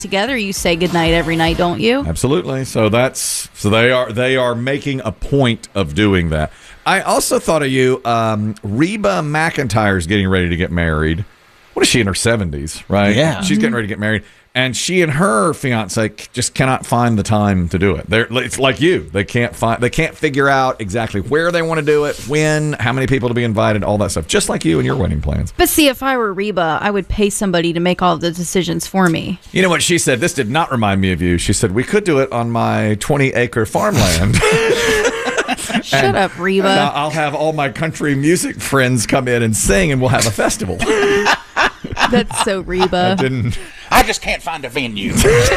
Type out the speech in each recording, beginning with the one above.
together, you say goodnight every night, don't you? Absolutely. So they are making a point of doing that. I also thought of you. Reba McEntire's getting ready to get married. What is she, in her 70s, right? Yeah. She's getting ready to get married. And she and her fiance just cannot find the time to do it. It's like you. They can't figure out exactly where they want to do it, when, how many people to be invited, all that stuff. Just like you and your wedding plans. But see, if I were Reba, I would pay somebody to make all the decisions for me. You know what she said? This did not remind me of you. She said, we could do it on my 20-acre farmland. Shut up, Reba. I'll have all my country music friends come in and sing, and we'll have a festival. That's so Reba. I just can't find a venue.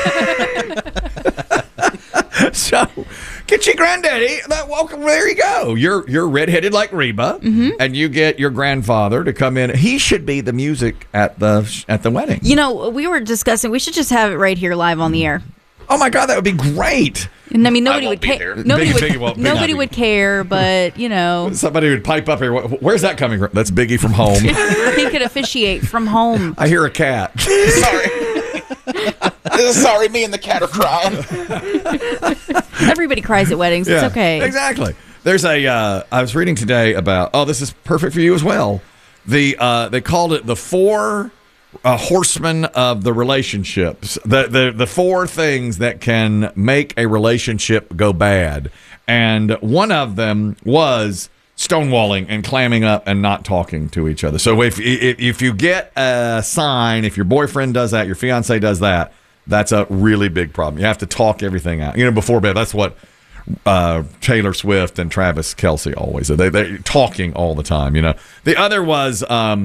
So, get your granddaddy. Welcome. There you go. You're redheaded like Reba, and you get your grandfather to come in. He should be the music at the wedding. You know, we were discussing, we should just have it right here live on the air. Oh my God, that would be great. And I mean, nobody I would won't be care. there. Nobody would care, but you know, Somebody would pipe up here. Where's that coming from? That's Biggie from home. he could officiate from home. I hear a cat. Sorry. Sorry, me and the cat are crying. Everybody cries at weddings. It's okay. Exactly. There's I was reading today about. Oh, this is perfect for you as well. They called it the four horsemen of the relationships. The four things that can make a relationship go bad, and one of them was stonewalling and clamming up and not talking to each other. So if you get a sign, if your boyfriend does that, your fiance does that, that's a really big problem. You have to talk everything out. You know, before bed. That's what Taylor Swift and Travis Kelce always do. They're talking all the time. You know. The other was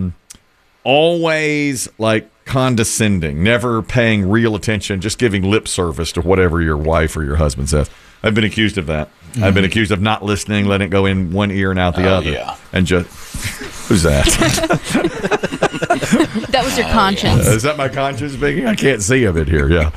always like condescending, never paying real attention, just giving lip service to whatever your wife or your husband says. I've been accused of that. I've been accused of not listening, letting it go in one ear and out the other. Yeah. And just, who's that? That was your conscience. Is that my conscience speaking? I can't see of it here. Yeah.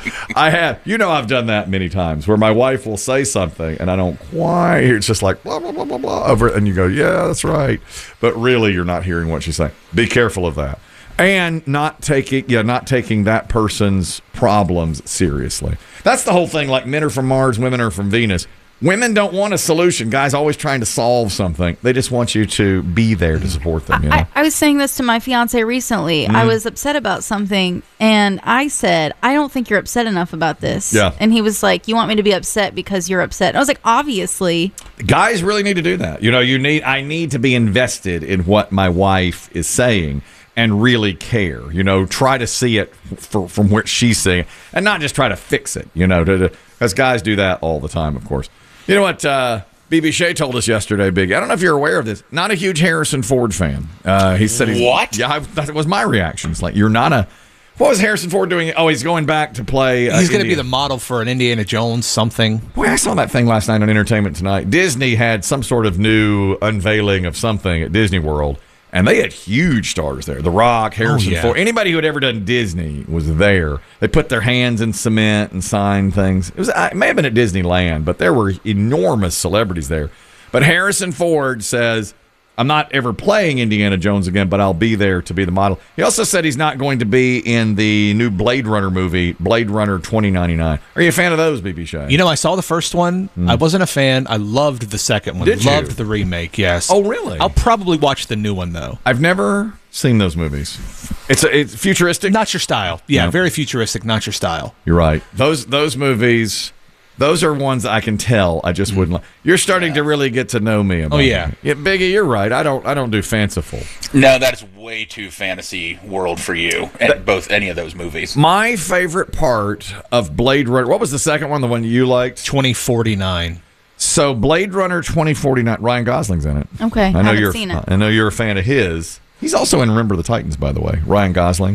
I've done that many times where my wife will say something and I don't quite hear. It's just like blah, blah, blah, blah, blah over it. And you go, yeah, that's right. But really, you're not hearing what she's saying. Be careful of that. And not taking that person's problems seriously. That's the whole thing. Like, men are from Mars, women are from Venus. Women don't want a solution. Guys always trying to solve something. They just want you to be there to support them. You know? I was saying this to my fiance recently. I was upset about something, and I said, I don't think you're upset enough about this. Yeah. And he was like, you want me to be upset because you're upset? And I was like, obviously. Guys really need to do that. You know, I need to be invested in what my wife is saying and really care. You know, try to see it from where she's seeing it and not just try to fix it, you know, because guys do that all the time, of course. You know what B.B. Shea told us yesterday, Big? I don't know if you're aware of this. Not a huge Harrison Ford fan. He said he's... What? Yeah, that was my reaction. It's like, you're not a... What was Harrison Ford doing? Oh, he's going back to play... He's going to be the model for an Indiana Jones something. Boy, I saw that thing last night on Entertainment Tonight. Disney had some sort of new unveiling of something at Disney World, and they had huge stars there. The Rock, Harrison Ford. Anybody who had ever done Disney was there. They put their hands in cement and signed things. It may have been at Disneyland, but there were enormous celebrities there. But Harrison Ford says, I'm not ever playing Indiana Jones again, but I'll be there to be the model. He also said he's not going to be in the new Blade Runner movie, Blade Runner 2099. Are you a fan of those, B.B. Shea? You know, I saw the first one. I wasn't a fan. I loved the second one. Did you? Loved the remake, yes. Oh, really? I'll probably watch the new one, though. I've never seen those movies. It's futuristic? Not your style. Yeah, No. very futuristic, not your style. You're right. Those movies... Those are ones I can tell I just wouldn't like. You're starting to really get to know me about yeah. me. Yeah, Biggie, you're right. I don't do fanciful. No, that is way too fantasy world for you, and any of those movies. My favorite part of Blade Runner, what was the second one, the one you liked? 2049. So Blade Runner 2049, Ryan Gosling's in it. Okay, I haven't seen it. I know you're a fan of his. He's also in Remember the Titans, by the way, Ryan Gosling.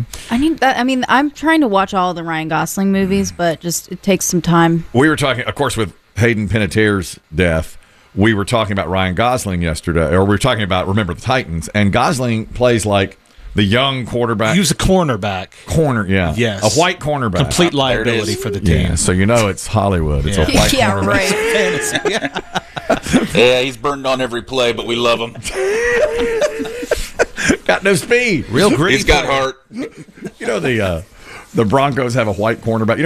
I'm trying to watch all the Ryan Gosling movies, but just it takes some time. We were talking, of course, with Hayden Panettiere's death. We were talking about Ryan Gosling yesterday, or we were talking about Remember the Titans, and Gosling plays like the young quarterback. He was a cornerback. Yeah. Yes. A white cornerback. Complete liability for the team. Yeah, so you know it's Hollywood. It's a white cornerback. Right. Yeah, he's burned on every play, but we love him. Got no speed. Real gritty. He's got heart. You know the Broncos have a white cornerback.